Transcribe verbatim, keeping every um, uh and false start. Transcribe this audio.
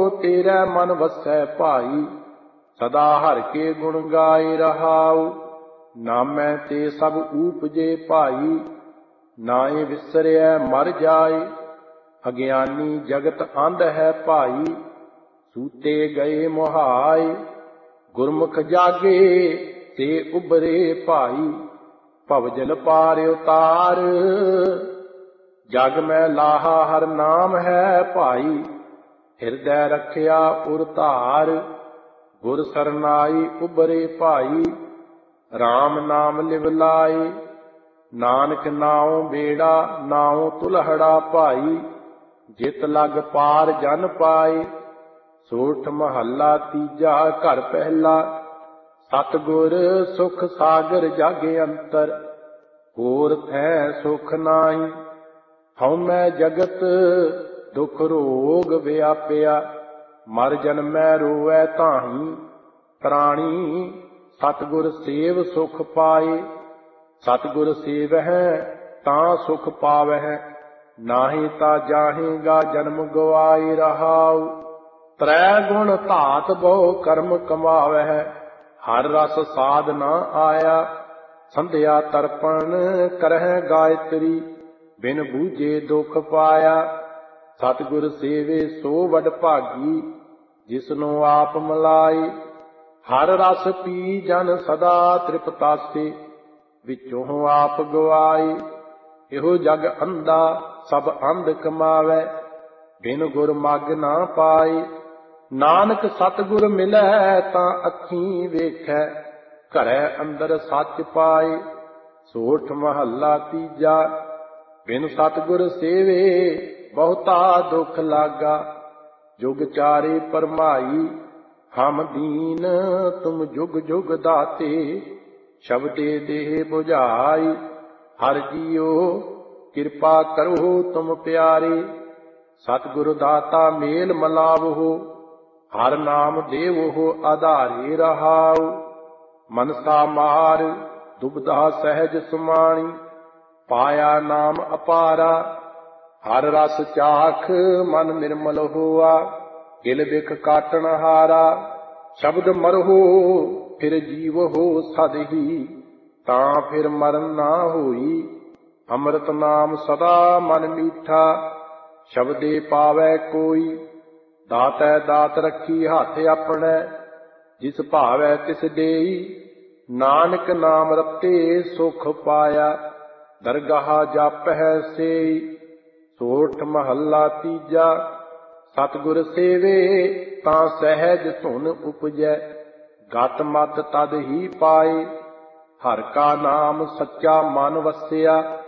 तेरै मन वसै भाई, सदा हर के गुण गाए रहाऊ। नामै ते सब ऊपजे भाई, नाए विसरिया मर जाए। अज्ञानी जगत अंध है भाई, सूते गए मोहाए। गुरमुख जागे ते उबरे भाई, भवजल पार उतार। जग में लाहा हर नाम है भाई, हिरदै रखिया उर धार। गुर सरनाई उबरे भाई, राम नाम लिव लाए। नानक नाਉ बेड़ा नाਉ तुलहड़ा भाई, जित लग पार जन पाए। सोठ महला तीजा घर पहला, सतगुर सुख सागर जागे अंतर। होर थै सुख नाई, हउमै जगत दुख रोग व्यापिया। मर जन्मै रोवै ताहीं, प्राणी सतगुर सेव सुख पाए। सतगुर सेवਹਿ ਤਾਂ सुख पावਹਿ, ਨਾਹੀ ਤਾਂ ਜਾਹੇਗਾ ਜਨਮ ਗਵਾਏ ਰਹਾਉ। ਤ੍ਰੈ ਗੁਣ ਧਾਤ ਬਹੁ ਕਰਮ ਕਮਾਵਹਿ, ਹਰ ਰਸ ਸਾਧ ਨਾ ਆਇਆ। ਸੰਧਿਆ ਤਰਪਣ ਕਰਹਿ ਗਾਇਤਰੀ, ਬਿਨ ਬੂਝੇ ਦੁਖ ਪਾਇਆ। ਸਤਿਗੁਰ ਸੇਵੇ ਸੋ ਵਡ ਭਾਗੀ, ਜਿਸਨੂੰ ਆਪ ਮਿਲਾਏ। ਹਰ ਰਸ ਪੀ ਜਨ ਸਦਾ ਤ੍ਰਿਪਤਾਸੇ, ਵਿੱਚੋਂ ਆਪ ਗਵਾਏ। ਇਹੋ ਜਗ ਅੰਧਾ ਸਭ ਅੰਧ ਕਮਾਵੈ, ਬਿਨ ਗੁਰ ਮਗ ਨਾ ਪਾਏ। ਨਾਨਕ ਸਤਿਗੁਰ ਮਿਲੈ ਤਾਂ ਅੱਖੀਂ ਵੇਖੈ, ਘਰੈ ਅੰਦਰ ਸੱਚ ਪਾਏ। ਸੋਠ ਮਹੱਲਾ ਤੀਜਾ, ਬਿਨ ਸਤਿਗੁਰ ਸੇਵੇ ਬਹੁਤਾ ਦੁਖ ਲਾਗਾ। ਜੁਗ ਚਾਰੇ ਪਰਮਾਈ, ਹਮ ਦੀਨ ਤੁਮ ਜੁਗ ਜੁਗ ਦਾਤੇ। ਸ਼ਬਦੇ ਦੇਹ ਬੁਝਾਈ, ਹਰ ਜੀਓ ਕਿਰਪਾ ਕਰੋ ਤੁਮ ਪਿਆਰੇ। ਸਤਿਗੁਰ ਦਾਤਾ ਮੇਲ ਮਲਾਵਹੁ, ਹਰ ਨਾਮ ਦੇਵਹੁ ਆਧਾਰੇ ਰਹਾਉ। ਮਨਸਾ ਮਾਰ ਦੁਬਦਾ ਸਹਿਜ ਸੁਮਾਣੀ, ਪਾਇਆ ਨਾਮ ਅਪਾਰਾ। ਹਰ ਰਸ ਚਾਖ ਮਨ ਨਿਰਮਲ ਹੋਆ, ਕਿਲ ਬਿਖ ਕਾਟਣ ਹਾਰਾ। ਸ਼ਬਦ ਮਰਹੁ ਫਿਰ ਜੀਵਹੁ ਸਦ ਹੀ, ਤਾਂ ਫਿਰ ਮਰਨ ਨਾ ਹੋਈ। ਅੰਮ੍ਰਿਤ ਨਾਮ ਸਦਾ ਮਨ ਮੀਠਾ, ਸ਼ਬਦੇ ਪਾਵੈ ਕੋਈ। ਦਾਤੈ ਦਾਤ ਰੱਖੀ ਹੱਥ ਆਪਣੈ, ਜਿਸ ਭਾਵੈ ਤਿਸ ਦੇਈ। ਨਾਨਕ ਨਾਮ ਰਤੇ ਸੁਖ ਪਾਇਆ, ਦਰਗਾਹ ਜਾਪਹਿ ਸੇਈ। ਸੋਠ ਮਹੱਲਾ ਤੀਜਾ, ਸਤਿਗੁਰ ਸੇਵੇ ਤਾਂ ਸਹਿਜ ਧੁਨ ਉਪਜੈ। ਗਤ ਮਤ ਤਦ ਹੀ ਪਾਏ, ਹਰ ਕਾ ਨਾਮ ਸੱਚਾ ਮਨ ਵਸਿਆ।